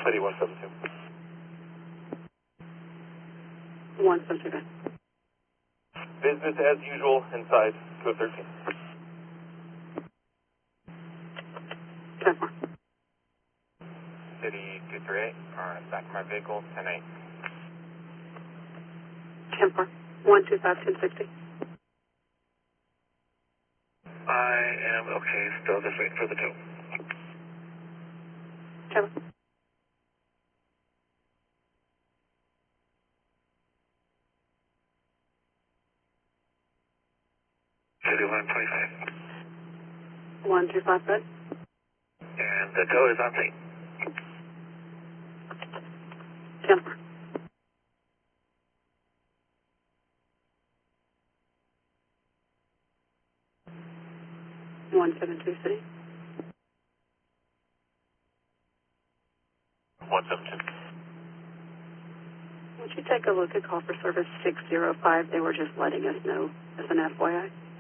City 172. 172. Business as usual inside 213. 10-4. City 238, back of my vehicle, 10-8. 10-4. 125-1060. I am okay, still just waiting for the tow. 10-4. City 125. 125, good. And the tow is on scene. 10-4. 172 City. 172. Would you take a look at call for service 605? They were just letting us know as an FYI.